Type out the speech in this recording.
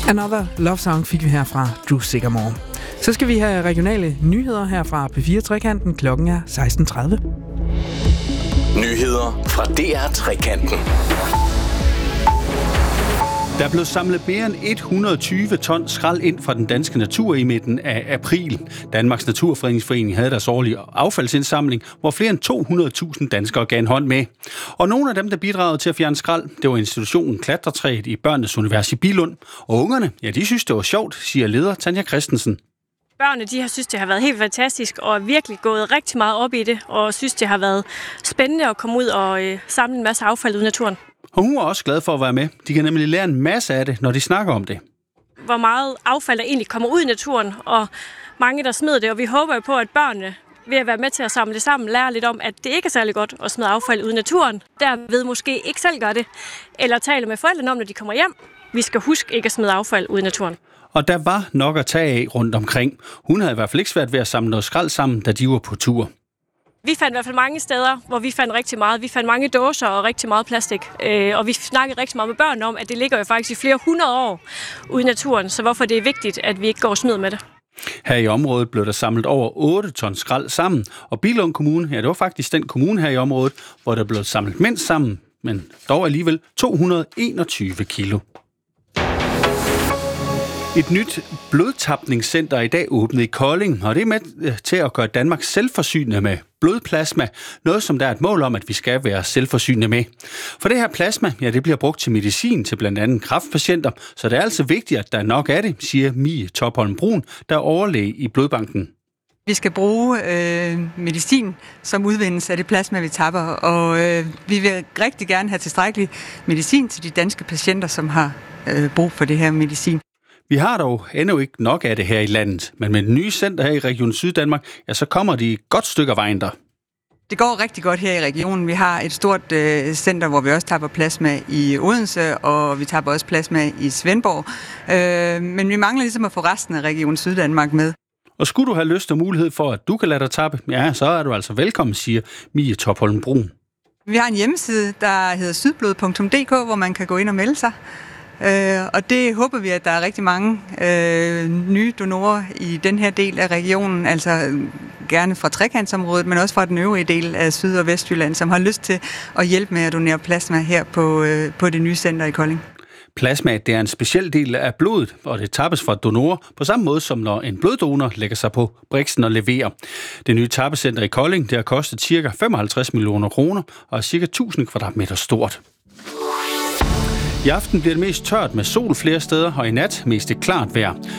Another Love Song fik vi her fra Drew Sigamore. Så skal vi have regionale nyheder her fra P4 Trekanten. Klokken er 16:30. Nyheder fra DR Trekanten. Der blev samlet mere end 120 ton skrald ind fra den danske natur i midten af april. Danmarks Naturfredningsforening havde deres årlige affaldsindsamling, hvor flere end 200.000 danskere gav en hånd med. Og nogle af dem, der bidrog til at fjerne skrald, det var institutionen Klatretræet i Børnenes Univers i Billund. Og ungerne, ja, de synes, det var sjovt, siger leder Tanja Christensen. Børnene, de har synes, det har været helt fantastisk og er virkelig gået rigtig meget op i det, og synes, det har været spændende at komme ud og samle en masse affald ud i naturen. Og hun er også glad for at være med. De kan nemlig lære en masse af det, når de snakker om det. Hvor meget affald der egentlig kommer ud i naturen, og mange, der smider det. Og vi håber jo på, at børnene ved at være med til at samle det sammen, lærer lidt om, at det ikke er særlig godt at smide affald ud i naturen. Derved måske ikke selv gør det, eller tale med forældrene om, når de kommer hjem. Vi skal huske ikke at smide affald ud i naturen. Og der var nok at tage af rundt omkring. Hun havde i hvert fald ikke svært ved at samle noget skrald sammen, da de var på tur. Vi fandt i hvert fald mange steder, hvor vi fandt rigtig meget. Vi fandt mange dåser og rigtig meget plastik. Og vi snakkede rigtig meget med børn om, at det ligger jo faktisk i flere 100 år ude i naturen. Så hvorfor det er vigtigt, at vi ikke går og smider med det. Her i området blev der samlet over 8 ton skrald sammen. Og Billund Kommune, ja, det var faktisk den kommune her i området, hvor der blev samlet mindst sammen, men dog alligevel 221 kilo. Et nyt blodtapningscenter i dag åbnet i Kolding, og det er med til at gøre Danmark selvforsynende med blodplasma. Noget, som der er et mål om, at vi skal være selvforsynende med. For det her plasma, ja, det bliver brugt til medicin til blandt andet kræftpatienter, så det er altså vigtigt, at der er nok af det, siger Mie Topholm Brun, der er overlæge i blodbanken. Vi skal bruge medicin, som udvindes af det plasma, vi tapper, og vi vil rigtig gerne have tilstrækkelig medicin til de danske patienter, som har brug for det her medicin. Vi har dog endnu ikke nok af det her i landet, men med det nye center her i Region Syddanmark, ja, så kommer de et godt stykke af vejen der. Det går rigtig godt her i regionen. Vi har et stort center, hvor vi også tapper plasma i Odense, og vi tapper også plasma i Svendborg. Men vi mangler ligesom at få resten af Region Syddanmark med. Og skulle du have lyst og mulighed for, at du kan lade dig tappe, ja, så er du altså velkommen, siger Mie Topholm Brun. Vi har en hjemmeside, der hedder sydblod.dk, hvor man kan gå ind og melde sig. Og det håber vi, at der er rigtig mange nye donorer i den her del af regionen, altså gerne fra trekantsområdet, men også fra den øvrige del af Syd- og Vestjylland, som har lyst til at hjælpe med at donere plasma her på det nye center i Kolding. Plasma, det er en speciel del af blodet, og det tappes fra donorer på samme måde, som når en bloddonor lægger sig på briksen og leverer. Det nye tappecenter i Kolding, det har kostet ca. 55 millioner kroner og er ca. 1000 kvadratmeter stort. I aften bliver det mest tørt med sol flere steder, og i nat mest et klart vejr.